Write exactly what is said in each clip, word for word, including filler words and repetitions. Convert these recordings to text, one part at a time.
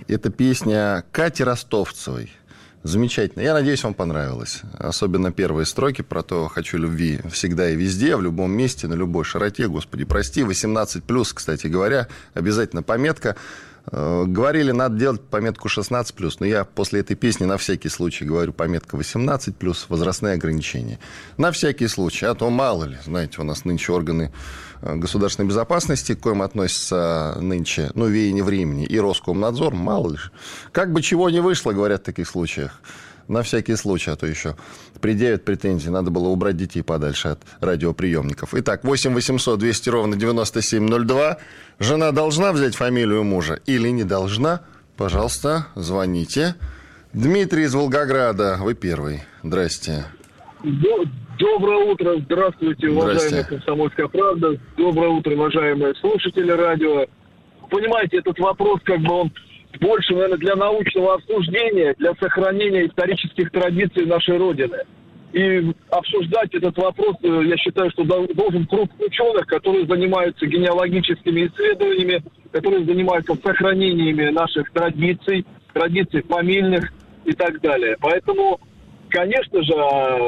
Это песня Кати Ростовцевой. Замечательно. Я надеюсь, вам понравилось. Особенно первые строки про то, хочу любви всегда и везде, в любом месте, на любой широте. Господи, прости. восемнадцать плюс, кстати говоря, обязательно пометка. Говорили, надо делать пометку шестнадцать плюс, но я после этой песни на всякий случай говорю пометка восемнадцать плюс, возрастные ограничения. На всякий случай, а то мало ли, знаете, у нас нынче органы государственной безопасности, к коим относятся нынче, ну, веяние времени, и Роскомнадзор, мало ли. Как бы чего не вышло, говорят в таких случаях. На всякий случай, а то еще предъявят претензии. Надо было убрать детей подальше от радиоприемников. Итак, восемь восемьсот двести ровно девяносто семь ноль два. Жена должна взять фамилию мужа или не должна? Пожалуйста, звоните. Дмитрий из Волгограда, вы первый. Здрасте. Доброе утро, здравствуйте, уважаемая «Комсомольская правда». Доброе утро, уважаемые слушатели радио. Понимаете, этот вопрос, как бы он... больше, наверное, для научного обсуждения, для сохранения исторических традиций нашей Родины. И обсуждать этот вопрос, я считаю, что должен круг ученых, которые занимаются генеалогическими исследованиями, которые занимаются сохранениями наших традиций, традиций фамильных и так далее. Поэтому, конечно же,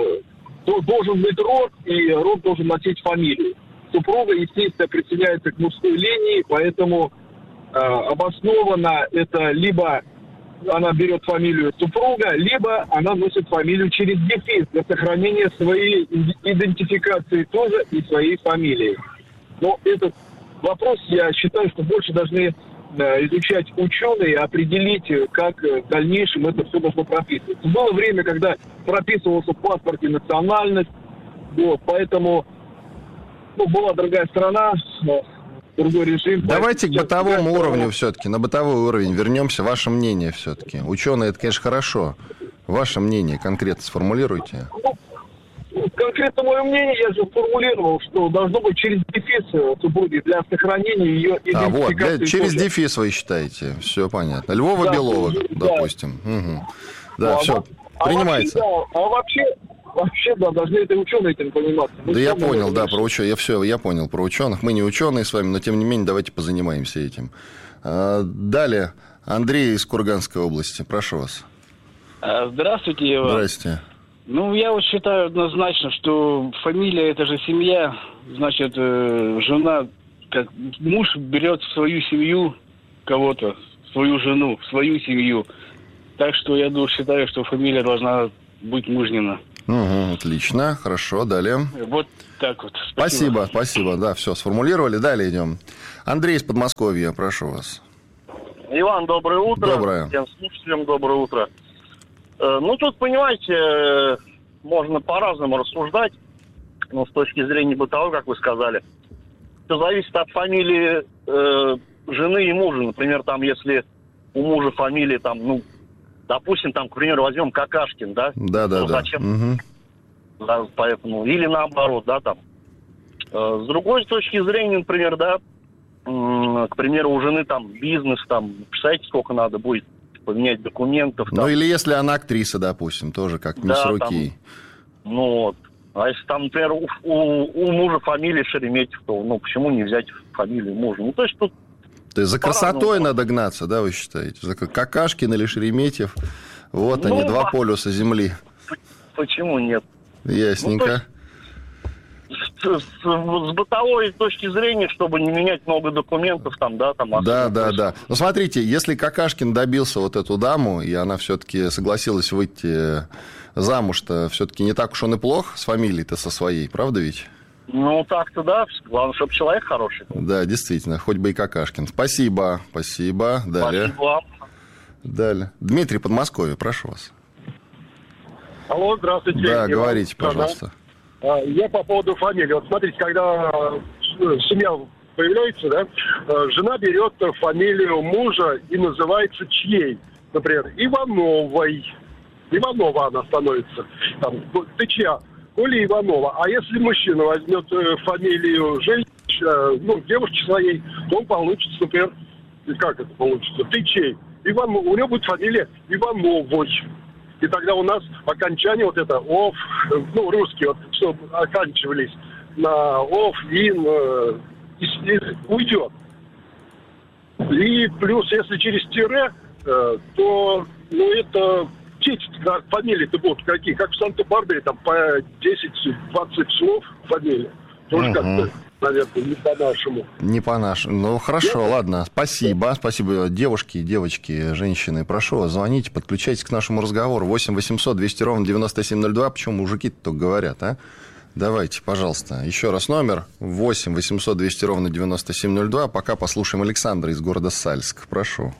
должен быть род, и род должен носить фамилию. Супруга, естественно, присоединяется к мужской линии, поэтому... обоснованно это либо она берет фамилию супруга, либо она носит фамилию через дефис для сохранения своей идентификации тоже и своей фамилии. Но этот вопрос, я считаю, что больше должны изучать ученые, определить, как в дальнейшем это все должно прописываться. Было время, когда прописывался в паспорте национальность, вот, поэтому ну, была другая страна, другой режим. Давайте к бытовому уровню все-таки, на бытовой уровень вернемся. Ваше мнение все-таки. Ученые, это, конечно, хорошо. Ваше мнение конкретно сформулируйте. Ну, конкретно мое мнение я же формулировал, что должно быть через дефис супруги для сохранения ее идентификации. А вот, для, через дефис вы считаете. Все понятно. Львова-Белова, да, допустим. Да, угу. Да, ну, все, а, принимается. А вообще, да, а вообще... Вообще, да, должны это ученые этим заниматься. Да я понял, да, про ученых. Я все, я понял про ученых. Мы не ученые с вами, но тем не менее давайте позанимаемся этим. Далее, Андрей из Курганской области. Прошу вас. Здравствуйте, Иван. Здрасте. Ну, я вот считаю однозначно, что фамилия – это же семья. Значит, жена, как муж берет в свою семью кого-то, свою жену, в свою семью. Так что я считаю, что фамилия должна быть мужнина. Угу, отлично, хорошо, далее. Вот так вот. Спасибо, спасибо, спасибо. Да, все, сформулировали, далее идем. Андрей из Подмосковья, прошу вас. Иван, доброе утро. Доброе. Всем слушателям доброе утро. Ну, тут, понимаете, можно по-разному рассуждать, но с точки зрения бытовой, как вы сказали, все зависит от фамилии э, жены и мужа. Например, там, если у мужа фамилия, там, ну, допустим, там, к примеру, возьмем Какашкин, да? Да, да, ну, да. Зачем? Угу. Да, поэтому, или наоборот, да, там. С другой точки зрения, например, да, к примеру, у жены там бизнес, там, представляете, сколько надо будет поменять документов. Там. Ну, или если она актриса, допустим, тоже как не да, с руки. Там, ну, вот. А если там, например, у, у, у мужа фамилия Шереметьев, то, ну, почему не взять фамилию мужа? Ну, то есть тут... То есть за красотой надо гнаться, да, вы считаете? За Какашкин или Шереметьев. Вот ну, они, два полюса земли. Почему нет? Ясненько. Ну, с, с, с бытовой точки зрения, чтобы не менять много документов, там, да, там... Да, да, да. Ну, смотрите, если Какашкин добился вот эту даму, и она все-таки согласилась выйти замуж-то, все-таки не так уж он и плох с фамилией-то со своей, правда ведь? Ну, так-то да. Главное, чтобы человек хороший. Да, действительно, хоть бы и Какашкин. Спасибо, спасибо. Далее. Спасибо вам. Далее. Дмитрий, Подмосковье, прошу вас. Алло, здравствуйте. Да, Иван. говорите, пожалуйста. Я по поводу фамилии. Вот смотрите, когда семья появляется, да, жена берет фамилию мужа и называется чьей. Например, Ивановой. Иванова она становится. Там, ты чья? Коля Иванова. А если мужчина возьмет э, фамилию женщины, э, ну, девушки своей, то он получится, например, как это получится? Ты чей? Иван, у него будет фамилия Ивановой. И тогда у нас окончание вот это ов, ну, русские, вот, что оканчивались на ов, ин, э, и, и уйдет. И плюс, если через тире, то, ну, это дети, фамилии-то будут какие? Как в Санта-Барбаре, там по десять-двадцать слов фамилии. Тоже угу. как-то, наверное, не по-нашему. Не по-нашему. Ну, хорошо, Нет? ладно. Спасибо. Спасибо. Девушки, девочки, женщины, прошу вас, звоните, подключайтесь к нашему разговору. восемь восемьсот двести ровно девяносто семь ноль два. Почему мужики-то только говорят, а? Давайте, пожалуйста. Еще раз номер. восемь восемьсот двести ровно девяносто семь ноль два. Пока послушаем Александра из города Сальск. Прошу.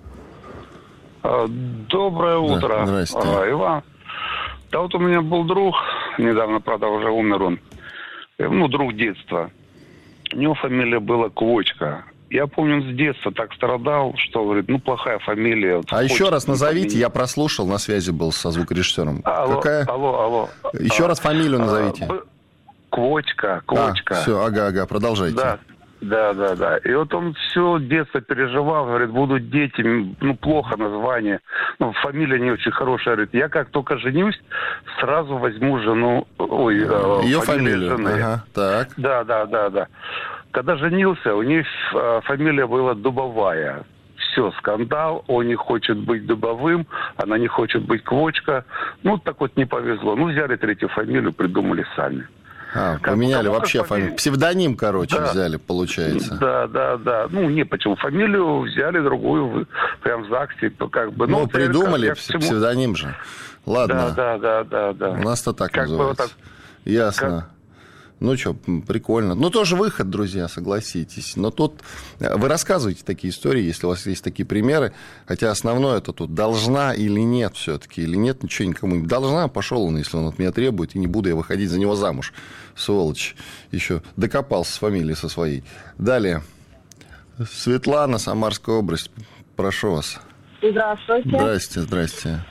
Доброе утро, да, здрасте. а, Иван. Да вот у меня был друг, недавно, правда, уже умер он. Ну, друг детства. У него фамилия была Квочка. Я помню, с детства так страдал, что, говорит, ну, плохая фамилия. Вот, а еще раз назовите, фамилия. Я прослушал, на связи был со звукорежиссером. Алло, Какая? алло, алло. Еще а, раз фамилию назовите. А, Квочка, Квочка. А, все, ага, ага, продолжайте. Да. Да, да, да. И вот он все детство переживал, говорит, будут дети, ну, плохо название, ну, фамилия не очень хорошая. Говорит, я как только женюсь, сразу возьму жену, ой, ее фамилию жены. Ага, так. Да, да, да, да. Когда женился, у них фамилия была Дубовая. Все, скандал, он не хочет быть Дубовым, она не хочет быть Квочка. Ну, так вот не повезло. Ну, взяли третью фамилию, придумали сами. А, как, поменяли вообще фамилию. Псевдоним, короче, да. взяли, получается. Да, да, да. Ну, не почему. Фамилию взяли другую, прям в ЗАГСе, как бы. Ну, ну придумали как, всему... псевдоним же. Ладно. Да, да, да, да, да. У нас-то так как называется. Бы вот так... Ясно. Как... Ну что, прикольно. Ну, тоже выход, друзья, согласитесь. Но тут вы рассказываете такие истории, если у вас есть такие примеры. Хотя основное это тут должна или нет все-таки. Или нет, ничего никому не должна. Пошел он, если он от меня требует, и не буду я выходить за него замуж. Сволочь. Еще докопался с фамилией со своей. Далее. Светлана, Самарская область. Прошу вас. Здравствуйте. Здрасте, здрасте.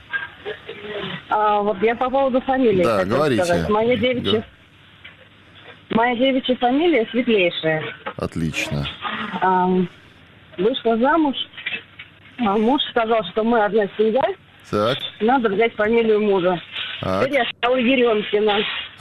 А, вот я по поводу фамилии. Да, говорите. Сказать. Моя девичья... Моя девичья фамилия Светлейшая. Отлично. А, вышла замуж. А муж сказал, что мы одна семья. Так. Надо взять фамилию мужа. Теперь я стала Еремкина.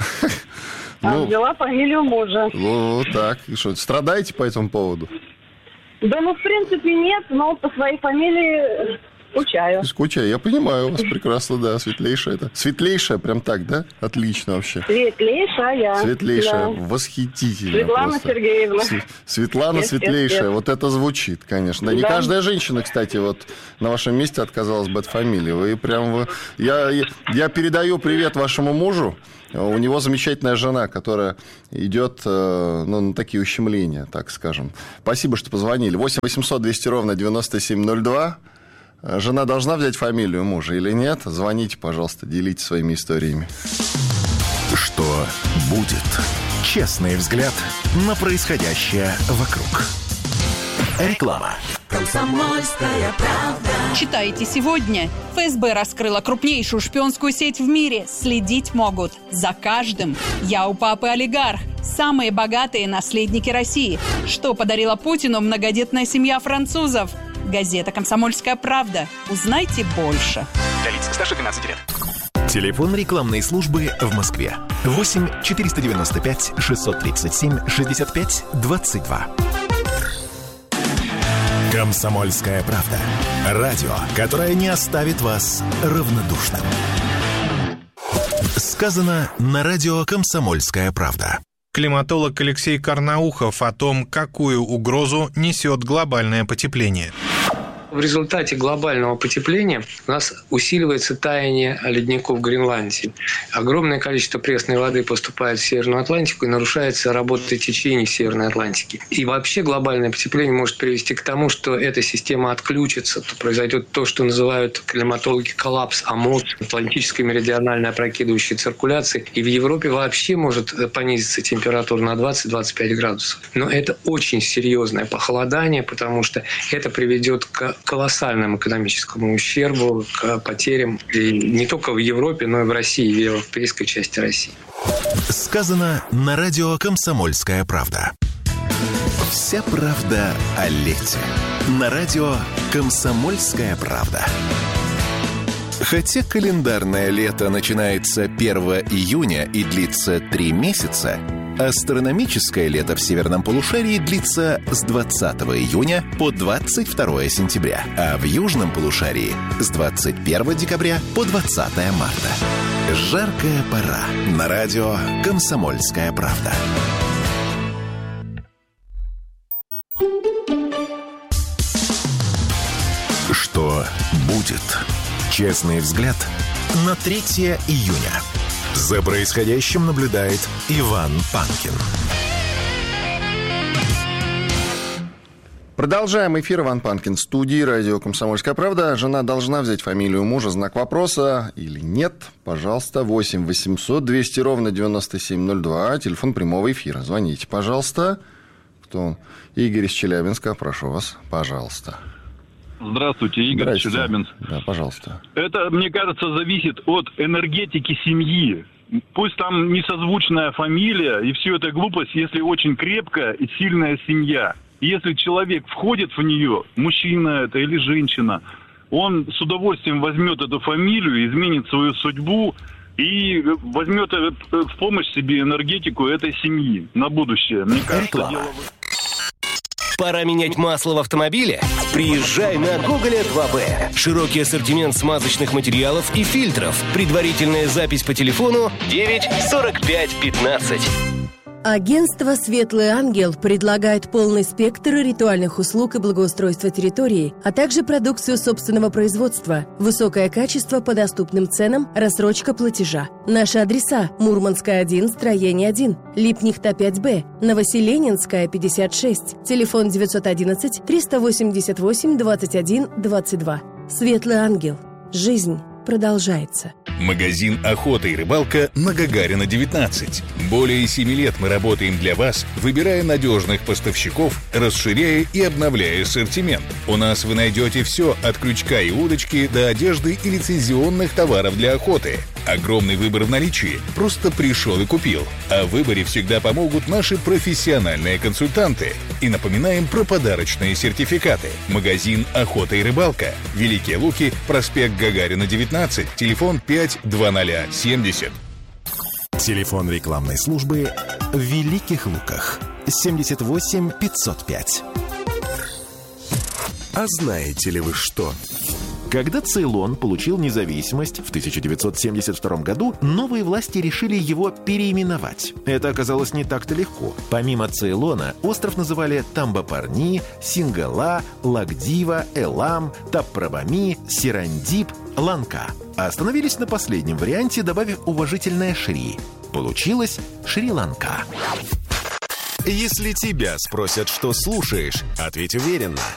А ну, взяла фамилию мужа. Вот так. И что, страдаете по этому поводу? Да, ну, в принципе, нет, но по своей фамилии... Скучаю. Скучаю, я понимаю вас прекрасно, да, Светлейшая это. Светлейшая, прям так, да? Отлично вообще. Светлейшая. Светлейшая, да. Восхитительно. Светлана просто. Сергеевна. С- Светлана нет, Светлейшая, нет, нет. вот это звучит, конечно. Да. Не да. каждая женщина, кстати, вот на вашем месте отказалась бы от фамилии. Вы прям, вы... Я, я передаю привет вашему мужу. У него замечательная жена, которая идет ну, на такие ущемления, так скажем. Спасибо, что позвонили. восемь восемьсот двести ровно девяносто семь ноль два. Жена должна взять фамилию мужа или нет? Звоните, пожалуйста, делитесь своими историями. Что будет? Честный взгляд на происходящее вокруг. Реклама. Комсомольская правда. Читайте сегодня. ФСБ раскрыла крупнейшую шпионскую сеть в мире. Следить могут за каждым. Я у папы олигарх. Самые богатые наследники России. Что подарила Путину многодетная семья французов? Газета «Комсомольская правда». Узнайте больше. Для лиц старше двенадцати лет. Телефон рекламной службы в Москве. восемь четыреста девяносто пять шестьсот тридцать семь шестьдесят пять двадцать два. «Комсомольская правда». Радио, которое не оставит вас равнодушным. Сказано на радио «Комсомольская правда». Климатолог Алексей Карнаухов о том, какую угрозу несет глобальное потепление. В результате глобального потепления у нас усиливается таяние ледников Гренландии. Огромное количество пресной воды поступает в Северную Атлантику и нарушается работа течений в Северной Атлантике. И вообще глобальное потепление может привести к тому, что эта система отключится. То произойдет то, что называют климатологи коллапс АМОЦ, атлантическая меридиональная опрокидывающая циркуляция. И в Европе вообще может понизиться температура на двадцать-двадцать пять градусов. Но это очень серьезное похолодание, потому что это приведет к колоссальному экономическому ущербу, к потерям и не только в Европе, но и в России, в европейской части России. Сказано на радио «Комсомольская правда». Вся правда о лете. На радио «Комсомольская правда». Хотя календарное лето начинается первого июня и длится три месяца, Астрономическое лето в северном полушарии длится с двадцатого июня по двадцать второе сентября, а в южном полушарии с двадцать первого декабря по двадцатое марта. Жаркая пора. На радио «Комсомольская правда». Что будет? Честный взгляд на третьего июня. За происходящим наблюдает Иван Панкин. Продолжаем эфир. Иван Панкин в студии. Радио «Комсомольская правда». Жена должна взять фамилию мужа? Знак вопроса или нет? Пожалуйста, восемь восемьсот двести ровно девяносто семь ноль два. Телефон прямого эфира. Звоните, пожалуйста. Кто? Игорь из Челябинска. Прошу вас, пожалуйста. Здравствуйте, Игорь, Здравствуйте. Челябинск. Да, пожалуйста. Это, мне кажется, зависит от энергетики семьи. Пусть там несозвучная фамилия и все это глупость, если очень крепкая и сильная семья. Если человек входит в нее, мужчина это или женщина, он с удовольствием возьмет эту фамилию, изменит свою судьбу и возьмет в помощь себе энергетику этой семьи на будущее. Мне кажется, дело... Пора менять масло в автомобиле? Приезжай на Гоголя два бэ. Широкий ассортимент смазочных материалов и фильтров. Предварительная запись по телефону девять сорок пять пятнадцать. Агентство «Светлый ангел» предлагает полный спектр ритуальных услуг и благоустройства территории, а также продукцию собственного производства, высокое качество по доступным ценам, рассрочка платежа. Наши адреса: Мурманская, один, строение один, Липнихта, пять бэ, Новоселенинская, пятьдесят шесть, телефон девятьсот одиннадцать триста восемьдесят восемь двадцать один двадцать два. «Светлый ангел». Жизнь продолжается. Магазин «Охота и рыбалка» на Гагарина, девятнадцать. Более семи лет мы работаем для вас, выбирая надежных поставщиков, расширяя и обновляя ассортимент. У нас вы найдете все от крючка и удочки до одежды и лицензионных товаров для охоты. Огромный выбор в наличии. Просто пришел и купил. А в выборе всегда помогут наши профессиональные консультанты. И напоминаем про подарочные сертификаты. Магазин «Охота и рыбалка». Великие Луки, проспект Гагарина, девятнадцать. Телефон пять двадцать семьдесят. Телефон рекламной службы в Великих Луках. семьдесят восемь пятьсот пять. А знаете ли вы что? Когда Цейлон получил независимость в тысяча девятьсот семьдесят втором году, новые власти решили его переименовать. Это оказалось не так-то легко. Помимо Цейлона, остров называли Тамбапарни, Сингала, Лакдива, Элам, Таппрабами, Сирандип, Ланка. А остановились на последнем варианте, добавив уважительное «Шри». Получилось Шри-Ланка. Если тебя спросят, что слушаешь, ответь уверенно.